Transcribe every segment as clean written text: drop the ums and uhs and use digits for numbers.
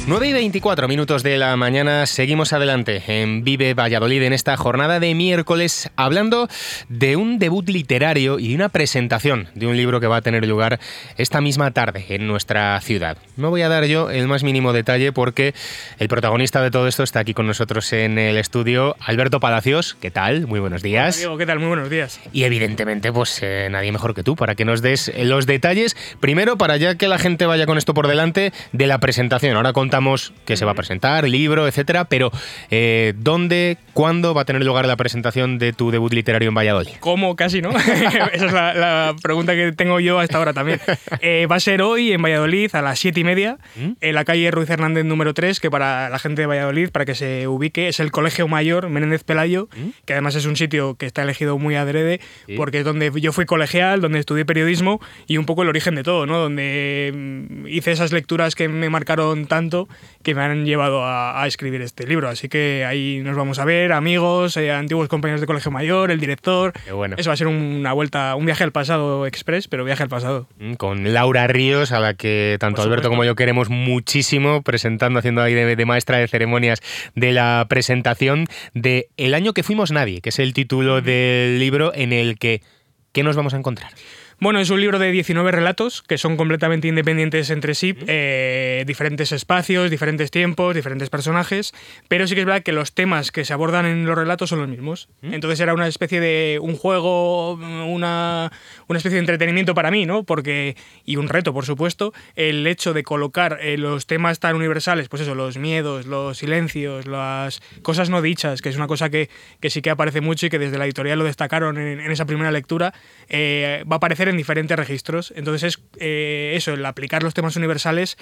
9:24 de la mañana, seguimos adelante en Vive Valladolid en esta jornada de miércoles, hablando de un debut literario y de una presentación de un libro que va a tener lugar esta misma tarde en nuestra ciudad. No voy a dar yo el más mínimo detalle porque el protagonista de todo esto está aquí con nosotros en el estudio, Alberto Palacios. ¿Qué tal? Muy buenos días. Hola, Diego, ¿qué tal? Muy buenos días. Y evidentemente, pues nadie mejor que tú para que nos des los detalles. Primero, para ya que la gente vaya con esto por delante, de la presentación. Ahora contamos que se va a presentar, libro, etcétera, pero ¿dónde, cuándo va a tener lugar la presentación de tu debut literario en Valladolid? ¿Cómo? Casi, ¿no? Esa es la pregunta que tengo yo hasta ahora también. Va a ser hoy en Valladolid a las 7:30, en la calle Ruiz Hernández número 3, que para la gente de Valladolid, para que se ubique, es el Colegio Mayor Menéndez Pelayo, que además es un sitio que está elegido muy adrede, porque es donde yo fui colegial, donde estudié periodismo y un poco el origen de todo, ¿no? Donde hice esas lecturas que me marcaron tanto, que me han llevado a escribir este libro. Así que ahí nos vamos a ver, amigos, antiguos compañeros de colegio mayor, el director. Qué bueno. Eso va a ser una vuelta, un viaje al pasado express, pero viaje al pasado. Con Laura Ríos, a la que tanto Alberto como yo queremos muchísimo, presentando, haciendo ahí de maestra de ceremonias de la presentación de El año que fuimos nadie, que es el título del libro en el que ¿qué nos vamos a encontrar? Bueno, es un libro de 19 relatos que son completamente independientes entre sí, diferentes espacios, diferentes tiempos, diferentes personajes, pero sí que es verdad que los temas que se abordan en los relatos son los mismos. Entonces era una especie de un juego, una especie de entretenimiento para mí, ¿no? Y un reto, por supuesto, el hecho de colocar los temas tan universales, pues eso, los miedos, los silencios, las cosas no dichas, que es una cosa que sí que aparece mucho y que desde la editorial lo destacaron en esa primera lectura, va a aparecer en diferentes registros. Entonces es eso, el aplicar los temas universales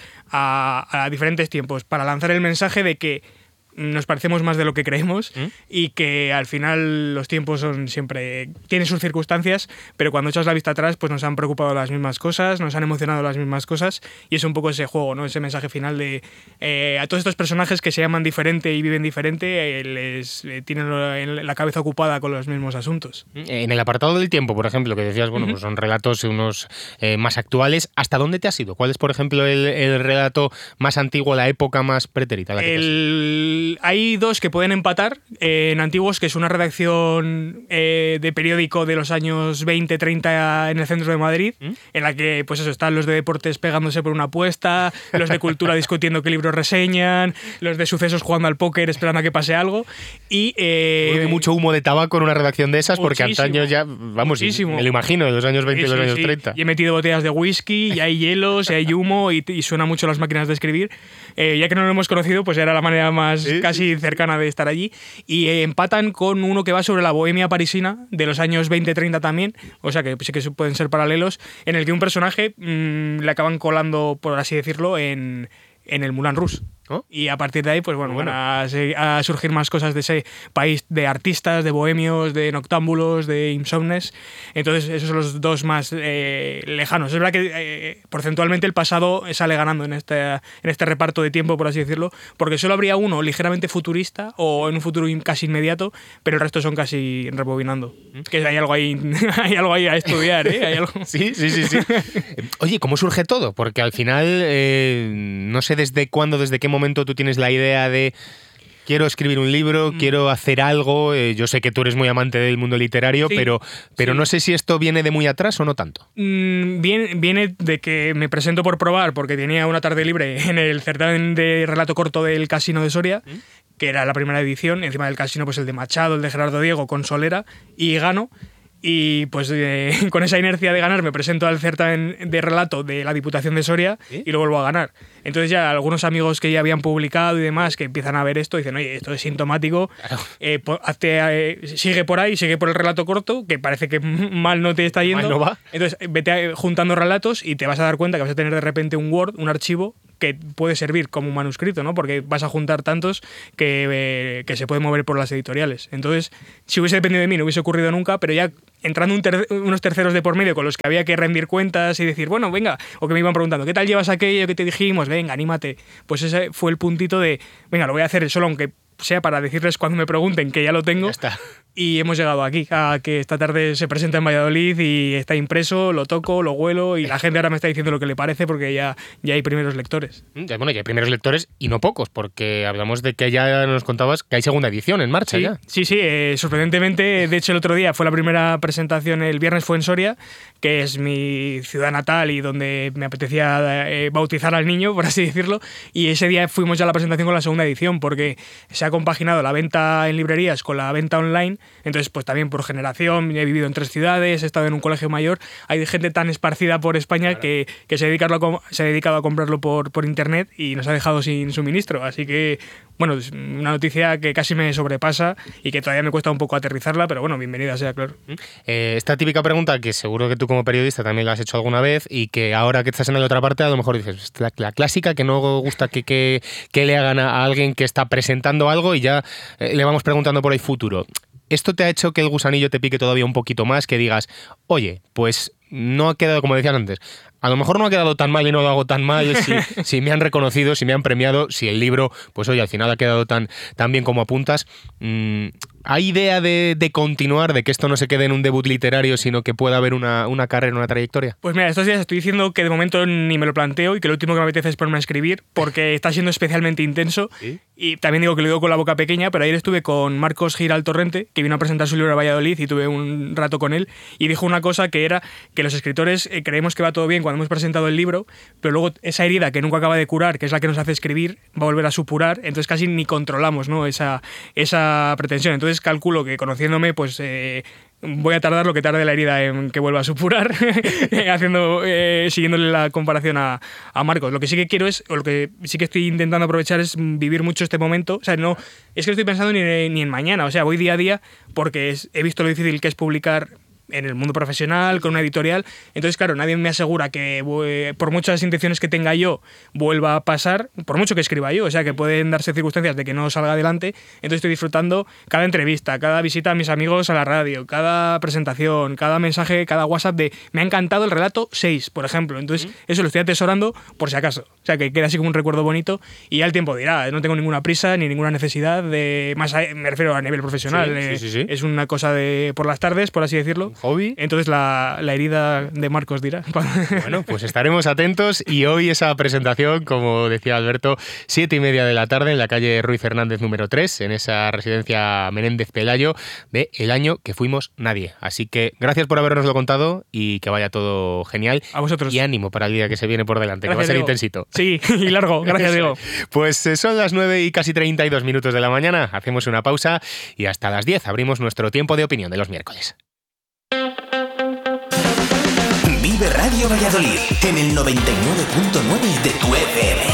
a diferentes tiempos para lanzar el mensaje de que nos parecemos más de lo que creemos y que al final los tiempos son siempre tienen sus circunstancias, pero cuando echas la vista atrás pues nos han preocupado las mismas cosas, nos han emocionado las mismas cosas y es un poco ese juego, ¿no? Ese mensaje final de a todos estos personajes que se llaman diferente y viven diferente, tienen la cabeza ocupada con los mismos asuntos. En el apartado del tiempo, por ejemplo, que decías, bueno, pues son relatos unos más actuales, ¿hasta dónde te has ido? ¿Cuál es, por ejemplo, el relato más antiguo, la época más pretérita? Hay dos que pueden empatar en antiguos, que es una redacción de periódico de los años 20-30 en el centro de Madrid, en la que pues eso, están los de deportes pegándose por una apuesta, los de cultura discutiendo qué libros reseñan, los de sucesos jugando al póker esperando a que pase algo. Y mucho humo de tabaco en una redacción de esas, porque antaño ya, vamos, me lo imagino, de los años 20 y los años 30. Y he metido botellas de whisky, y hay hielos, y hay humo, y suena mucho las máquinas de escribir. Ya que no lo hemos conocido, pues era la manera más casi cercana de estar allí, y empatan con uno que va sobre la bohemia parisina de los años 20-30 también, o sea que sí que pueden ser paralelos, en el que un personaje le acaban colando, por así decirlo, en el Moulin Rouge. ¿Oh? Y a partir de ahí, pues bueno, van a surgir más cosas de ese país de artistas, de bohemios, de noctámbulos, de insomnes. Entonces, esos son los dos más lejanos. Es verdad que porcentualmente el pasado sale ganando en este reparto de tiempo, por así decirlo, porque solo habría uno ligeramente futurista o en un futuro casi inmediato, pero el resto son casi rebobinando. Que hay algo ahí, hay algo ahí a estudiar, ¿eh? Hay algo. Sí. Oye, ¿cómo surge todo? Porque al final, no sé desde cuándo, desde qué momento tú tienes la idea de quiero escribir un libro, quiero hacer algo. Yo sé que tú eres muy amante del mundo literario, sí, pero no sé si esto viene de muy atrás o no tanto. Viene de que me presento por probar, porque tenía una tarde libre en el certamen de relato corto del Casino de Soria, que era la primera edición. Encima del Casino, pues el de Machado, el de Gerardo Diego, con Solera, y gano. Y pues con esa inercia de ganar me presento al certamen de relato de la Diputación de Soria y lo vuelvo a ganar. Entonces ya algunos amigos que ya habían publicado y demás que empiezan a ver esto dicen, oye, esto es sintomático, sigue por ahí, sigue por el relato corto, que parece que mal no te está yendo. Mal no va. Entonces vete juntando relatos y te vas a dar cuenta que vas a tener de repente un Word, un archivo que puede servir como un manuscrito, ¿no? Porque vas a juntar tantos que se puede mover por las editoriales. Entonces, si hubiese dependido de mí, no hubiese ocurrido nunca, pero ya entrando unos terceros de por medio con los que había que rendir cuentas y decir, bueno, venga, o que me iban preguntando, ¿qué tal llevas aquello que te dijimos? Venga, anímate. Pues ese fue el puntito de, venga, lo voy a hacer solo, aunque sea para decirles cuando me pregunten que ya lo tengo. Ya está. y hemos llegado aquí, a que esta tarde se presenta en Valladolid y está impreso, lo toco, lo huelo y la gente ahora me está diciendo lo que le parece porque ya hay primeros lectores. Bueno, ya hay primeros lectores y no pocos, porque hablamos de que ya nos contabas que hay segunda edición en marcha ya. Sí, sorprendentemente, de hecho el otro día fue la primera presentación, el viernes fue en Soria, que es mi ciudad natal y donde me apetecía bautizar al niño, por así decirlo, y ese día fuimos ya a la presentación con la segunda edición porque se ha compaginado la venta en librerías con la venta online. Entonces, pues también por generación, he vivido en 3 ciudades, he estado en un colegio mayor, hay gente tan esparcida por España que se ha dedicado a comprarlo por internet y nos ha dejado sin suministro. Así que, bueno, es una noticia que casi me sobrepasa y que todavía me cuesta un poco aterrizarla, pero bueno, bienvenida sea, claro. Esta típica pregunta que seguro que tú como periodista también la has hecho alguna vez y que ahora que estás en la otra parte a lo mejor dices, la clásica que no gusta que le hagan a alguien que está presentando algo y ya le vamos preguntando por el futuro. ¿Esto te ha hecho que el gusanillo te pique todavía un poquito más? Que digas, oye, pues no ha quedado, como decías antes, a lo mejor no ha quedado tan mal y no lo hago tan mal si me han reconocido, si me han premiado, si el libro, pues oye, al final ha quedado tan bien como apuntas. ¿Hay idea de continuar, de que esto no se quede en un debut literario, sino que pueda haber una carrera, una trayectoria? Pues mira, estos días estoy diciendo que de momento ni me lo planteo y que lo último que me apetece es ponerme a escribir porque está siendo especialmente intenso. ¿Sí? Y también digo que lo digo con la boca pequeña, pero ayer estuve con Marcos Giral Torrente, que vino a presentar su libro a Valladolid y tuve un rato con él y dijo una cosa que era que los escritores creemos que va todo bien cuando hemos presentado el libro, pero luego esa herida que nunca acaba de curar, que es la que nos hace escribir, va a volver a supurar, entonces casi ni controlamos, ¿no? esa pretensión. Entonces calculo que conociéndome, pues voy a tardar lo que tarde la herida en que vuelva a supurar, siguiéndole la comparación a Marcos. Lo que sí que quiero es, o lo que sí que estoy intentando aprovechar es vivir mucho este momento. O sea, no es que no estoy pensando ni en mañana, o sea, voy día a día porque he visto lo difícil que es publicar en el mundo profesional, con una editorial. Entonces, claro, nadie me asegura que por muchas intenciones que tenga yo vuelva a pasar, por mucho que escriba yo, o sea, que pueden darse circunstancias de que no salga adelante. Entonces estoy disfrutando cada entrevista, cada visita a mis amigos a la radio, cada presentación, cada mensaje, cada WhatsApp de me ha encantado el relato 6, por ejemplo. Entonces eso lo estoy atesorando por si acaso. O sea, que queda así como un recuerdo bonito y ya el tiempo dirá, no tengo ninguna prisa ni ninguna necesidad de... me refiero a nivel profesional. Sí. Es una cosa de por las tardes, por así decirlo. Hobby. Entonces la herida de Marcos dirá. Bueno, pues estaremos atentos y hoy esa presentación, como decía Alberto, 7:30 de la tarde en la calle Ruiz Fernández número 3, en esa residencia Menéndez Pelayo de El año que fuimos nadie. Así que gracias por habernoslo contado y que vaya todo genial. A vosotros. Y ánimo para el día que se viene por delante, gracias, que va a ser Diego. Intensito. Sí, y largo. Gracias, Diego. Pues son las 9 y casi 32 minutos de la mañana. Hacemos una pausa y hasta las 10 abrimos nuestro tiempo de opinión de los miércoles. Vive Radio Valladolid en el 99.9 de tu FM.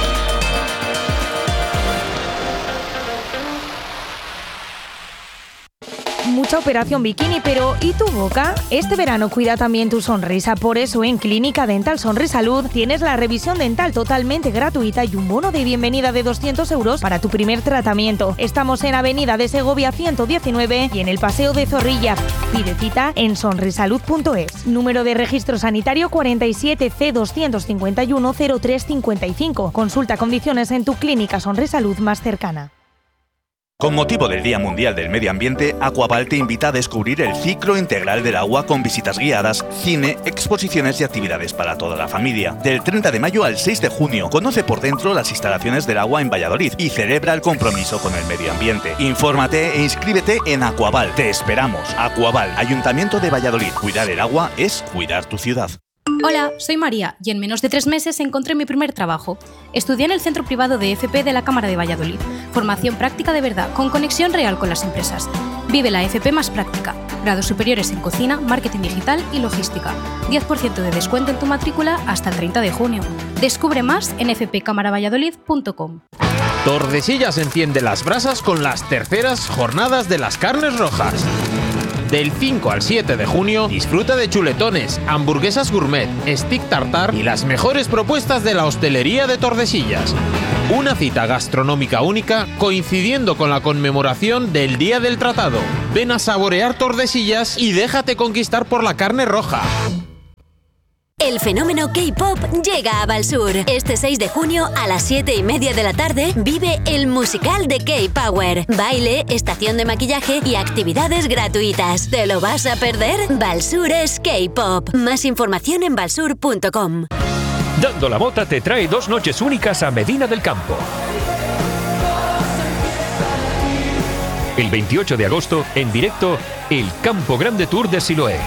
Mucha operación bikini, pero ¿y tu boca? Este verano cuida también tu sonrisa, por eso en Clínica Dental Sonrisalud tienes la revisión dental totalmente gratuita y un bono de bienvenida de 200 € para tu primer tratamiento. Estamos en Avenida de Segovia 119 y en el Paseo de Zorrilla. Pide cita en sonrisalud.es. Número de registro sanitario 47 C 251 0355. Consulta condiciones en tu clínica Sonrisalud más cercana. Con motivo del Día Mundial del Medio Ambiente, Aquaval te invita a descubrir el ciclo integral del agua con visitas guiadas, cine, exposiciones y actividades para toda la familia. Del 30 de mayo al 6 de junio, conoce por dentro las instalaciones del agua en Valladolid y celebra el compromiso con el medio ambiente. Infórmate e inscríbete en Aquaval. Te esperamos. Aquaval, Ayuntamiento de Valladolid. Cuidar el agua es cuidar tu ciudad. Hola, soy María y en menos de 3 meses encontré mi primer trabajo. Estudié en el Centro Privado de FP de la Cámara de Valladolid. Formación práctica de verdad, con conexión real con las empresas. Vive la FP más práctica. Grados superiores en cocina, marketing digital y logística. 10% de descuento en tu matrícula hasta el 30 de junio. Descubre más en fpcamaravalladolid.com. Tordesillas enciende las brasas con las terceras jornadas de las carnes rojas. Del 5 al 7 de junio, disfruta de chuletones, hamburguesas gourmet, stick tartar y las mejores propuestas de la hostelería de Tordesillas. Una cita gastronómica única coincidiendo con la conmemoración del Día del Tratado. Ven a saborear Tordesillas y déjate conquistar por la carne roja. El fenómeno K-pop llega a Valsur. Este 6 de junio a las 7:30 de la tarde vive el musical de K-Power. Baile, estación de maquillaje y actividades gratuitas. ¿Te lo vas a perder? Valsur es K-pop. Más información en valsur.com. Dando la Mota te trae 2 noches únicas a Medina del Campo. El 28 de agosto, en directo, el Campo Grande Tour de Siloé.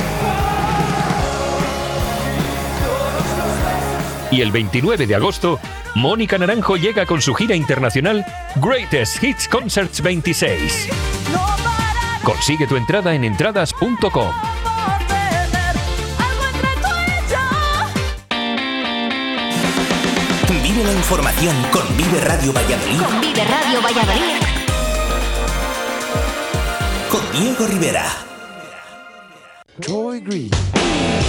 Y el 29 de agosto, Mónica Naranjo llega con su gira internacional Greatest Hits Concerts 26. Consigue tu entrada en entradas.com. Vive la información con Vive Radio Valladolid. Con Vive Radio Valladolid. Con Diego Rivera.